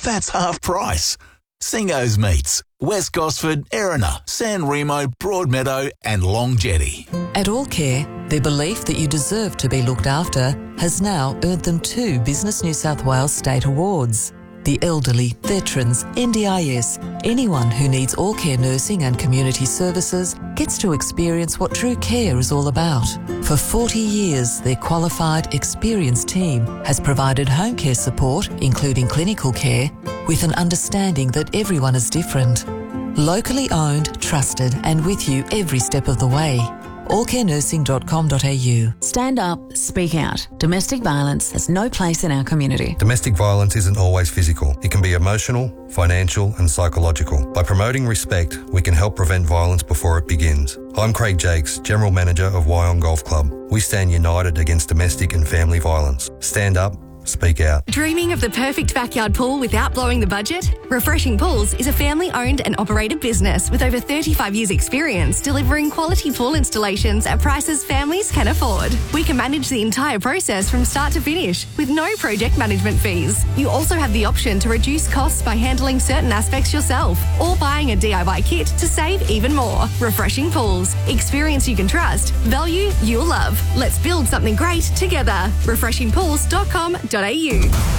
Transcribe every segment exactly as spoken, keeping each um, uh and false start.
That's half price. Singo's Meats, West Gosford, Erina, San Remo, Broadmeadow and Long Jetty. At Allcare, their belief that you deserve to be looked after has now earned them two Business New South Wales state awards. The elderly, veterans, N D I S, anyone who needs Allcare nursing and community services gets to experience what true care is all about. For forty years, their qualified, experienced team has provided home care support, including clinical care, with an understanding that everyone is different. Locally owned, trusted and with you every step of the way. all care nursing dot com dot a u. Stand up, speak out. Domestic violence has no place in our community. Domestic violence isn't always physical. It can be emotional, financial and psychological. By promoting respect, we can help prevent violence before it begins. I'm Craig Jakes, General Manager of Wyong Golf Club. We stand united against domestic and family violence. Stand up, speak out. Dreaming of the perfect backyard pool without blowing the budget? Refreshing Pools is a family-owned and operated business with over thirty-five years experience delivering quality pool installations at prices families can afford. We can manage the entire process from start to finish with no project management fees. You also have the option to reduce costs by handling certain aspects yourself or buying a D I Y kit to save even more. Refreshing Pools. Experience you can trust. Value you'll love. Let's build something great together. refreshing pools dot com dot a u.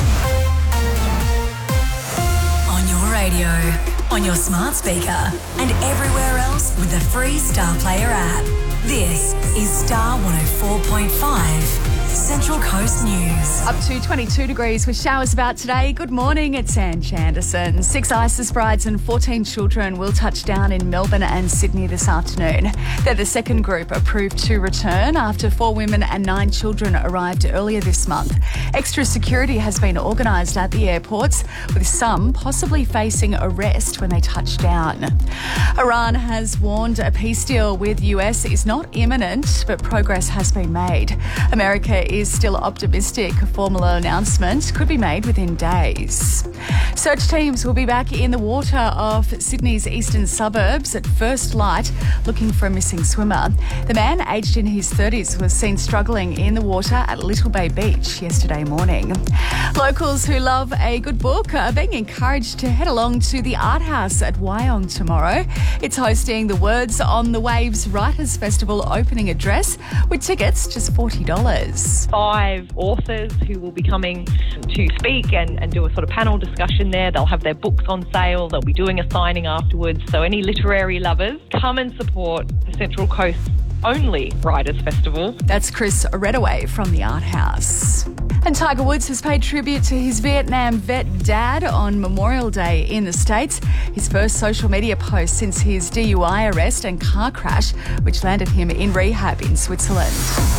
On your radio, on your smart speaker, and everywhere else with the free Star Player app. This is Star one oh four point five, Central Coast News. Up to twenty-two degrees with showers about today. Good morning, it's Anne Chanderson. Six ISIS brides and fourteen children will touch down in Melbourne and Sydney this afternoon. They're the second group approved to return after four women and nine children arrived earlier this month. Extra security has been organised at the airports, with some possibly facing arrest when they touch down. Iran has warned a peace deal with U S is not imminent, but progress has been made. America is still optimistic a formal announcement could be made within days. Search teams will be back in the water of Sydney's eastern suburbs at first light looking for a missing swimmer. The man, aged in his thirties, was seen struggling in the water at Little Bay Beach yesterday morning. Locals who love a good book are being encouraged to head along to the Art House at Wyong tomorrow. It's hosting the Words on the Waves Writers Festival opening address with tickets just forty dollars. Five authors who will be coming to speak and, and do a sort of panel discussion there. They'll have their books on sale. They'll be doing a signing afterwards. So any literary lovers, come and support the Central Coast only Writers Festival. That's Chris Redaway from the Art House. And Tiger Woods has paid tribute to his Vietnam vet dad on Memorial Day in the States. His first social media post since his D U I arrest and car crash, which landed him in rehab in Switzerland.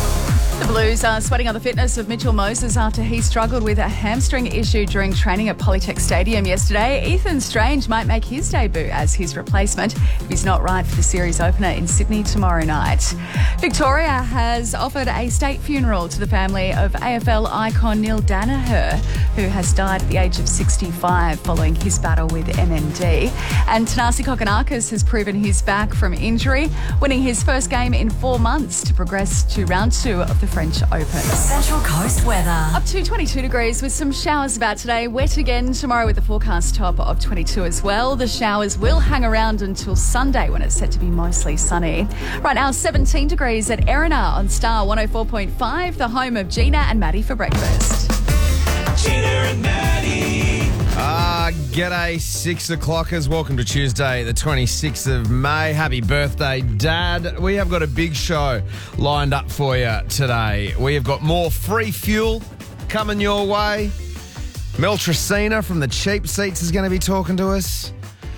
The Blues are sweating on the fitness of Mitchell Moses after he struggled with a hamstring issue during training at Polytech Stadium yesterday. Ethan Strange might make his debut as his replacement if he's not right for the series opener in Sydney tomorrow night. Victoria has offered a state funeral to the family of A F L icon Neil Danaher, who has died at the age of sixty-five following his battle with M N D. And Tanasi Kokonakis has proven he's back from injury, winning his first game in four months to progress to round two of the French Open. Central Coast weather. Up to twenty-two degrees with some showers about today. Wet again tomorrow with a forecast top of twenty-two as well. The showers will hang around until Sunday when it's set to be mostly sunny. Right now, seventeen degrees at Erina on Star one oh four point five, the home of Gina and Maddie for breakfast. Gina and Maddie. Ah, g'day, six o'clockers. Welcome to Tuesday, the twenty-sixth of May. Happy birthday, Dad. We have got a big show lined up for you today. We have got more free fuel coming your way. Mel Tracina from the Cheap Seats is going to be talking to us.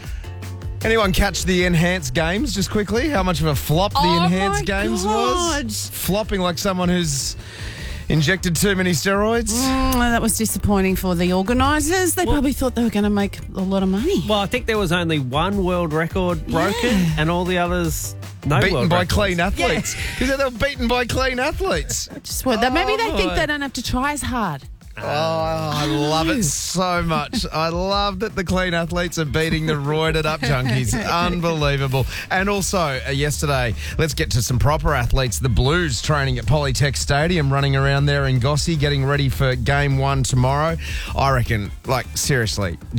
Anyone catch the Enhanced Games just quickly? How much of a flop the oh Enhanced my Games God. was? Flopping like someone who's injected too many steroids? Mm, that was disappointing for the organisers. They well, probably thought they were going to make a lot of money. Well, I think there was only one world record broken yeah. and all the others no beaten world by records. clean athletes. Because yeah. they were beaten by clean athletes. Just what, oh, maybe they boy. think they don't have to try as hard. Oh, I love it so much. I love that the clean athletes are beating the roided up junkies. Unbelievable. And also, uh, yesterday, let's get to some proper athletes. The Blues training at Polytech Stadium, running around there in Gossie, getting ready for game one tomorrow. I reckon, like, seriously,